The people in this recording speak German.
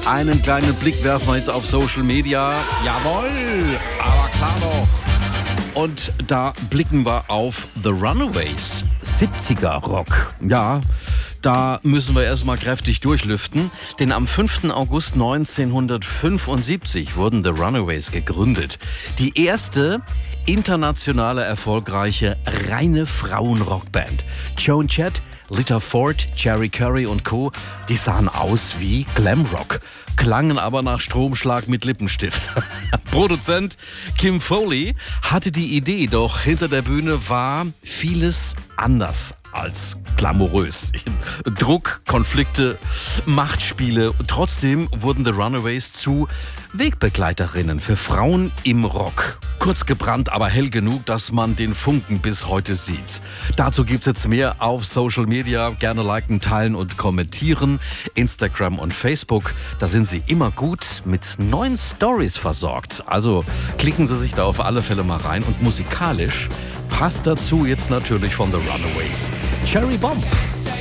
Einen kleinen Blick werfen wir jetzt auf Social Media. Jawohl, aber klar doch. Und da blicken wir auf The Runaways, 70er Rock. Ja, da müssen wir erstmal kräftig durchlüften, denn am 5. August 1975 wurden The Runaways gegründet. Die erste internationale erfolgreiche reine Frauenrockband. Joan Jett, Lita Ford, Jerry Curry und Co., die sahen aus wie Glamrock, klangen aber nach Stromschlag mit Lippenstift. Produzent Kim Foley hatte die Idee, doch hinter der Bühne war vieles anders als glamourös. Druck, Konflikte, Machtspiele. Trotzdem wurden The Runaways zu Wegbegleiterinnen für Frauen im Rock. Kurz gebrannt, aber hell genug, dass man den Funken bis heute sieht. Dazu gibt's jetzt mehr auf Social Media. Gerne liken, teilen und kommentieren. Instagram und Facebook, da sind sie immer gut mit neuen Stories versorgt. Also klicken Sie sich da auf alle Fälle mal rein. Und musikalisch passt dazu jetzt natürlich von The Runaways Cherry Bomb.